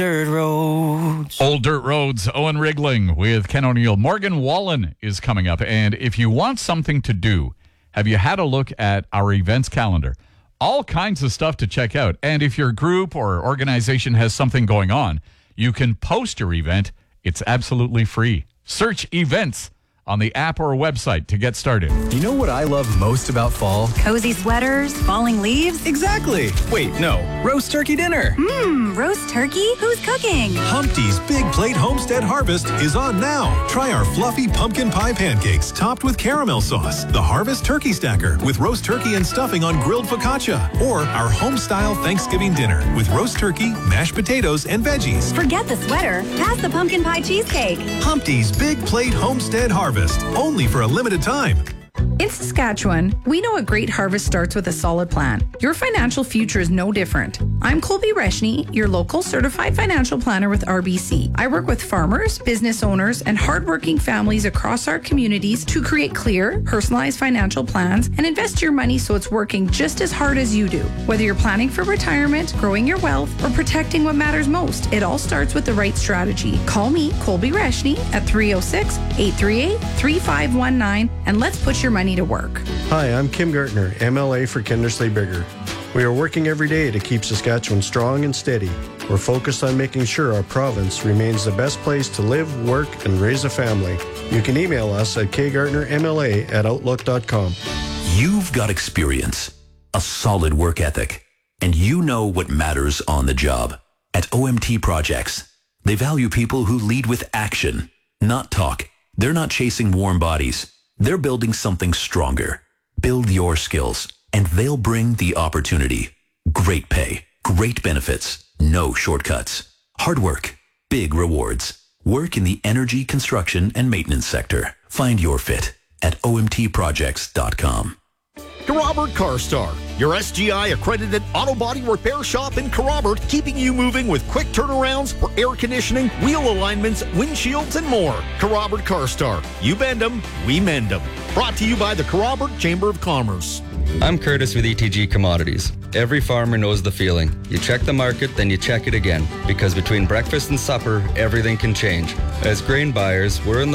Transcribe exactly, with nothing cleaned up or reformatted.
Dirt roads. Old Dirt Roads, Owen Rigling with Ken O'Neill. Morgan Wallen is coming up. And if you want something to do, have you had a look at our events calendar? All kinds of stuff to check out. And if your group or organization has something going on, you can post your event. It's absolutely free. Search events on the app or website to get started. You know what I love most about fall? Cozy sweaters, falling leaves. Exactly. Wait, no. Roast turkey dinner. Mmm, roast turkey? Who's cooking? Humpty's Big Plate Homestead Harvest is on now. Try our fluffy pumpkin pie pancakes topped with caramel sauce, the Harvest Turkey Stacker with roast turkey and stuffing on grilled focaccia, or our home-style Thanksgiving dinner with roast turkey, mashed potatoes, and veggies. Forget the sweater. Pass the pumpkin pie cheesecake. Humpty's Big Plate Homestead Harvest, only for a limited time. In Saskatchewan, we know a great harvest starts with a solid plan. Your financial future is no different. I'm Colby Reshny, your local certified financial planner with R B C. I work with farmers, business owners, and hardworking families across our communities to create clear, personalized financial plans and invest your money so it's working just as hard as you do. Whether you're planning for retirement, growing your wealth, or protecting what matters most, it all starts with the right strategy. Call me, Colby Reshny, at three oh six, eight three eight, three five one nine, and let's put your money to work. Hi, I'm Kim Gartner, M L A for Kindersley Bigger. We are working every day to keep Saskatchewan strong and steady. We're focused on making sure our province remains the best place to live, work, and raise a family. You can email us at k gartner m l a at outlook dot com. You've got experience, a solid work ethic, and you know what matters on the job. At O M T Projects, they value people who lead with action, not talk. They're not chasing warm bodies. They're building something stronger. Build your skills, and they'll bring the opportunity. Great pay, great benefits, no shortcuts. Hard work, big rewards. Work in the energy, construction, and maintenance sector. Find your fit at o m t projects dot com. Carrobert CarStar, your S G I-accredited auto body repair shop in Carrobert, keeping you moving with quick turnarounds for air conditioning, wheel alignments, windshields, and more. Carrobert CarStar, you bend them, we mend them. Brought to you by the Carrobert Chamber of Commerce. I'm Curtis with E T G Commodities. Every farmer knows the feeling. You check the market, then you check it again. Because between breakfast and supper, everything can change. As grain buyers, we're in the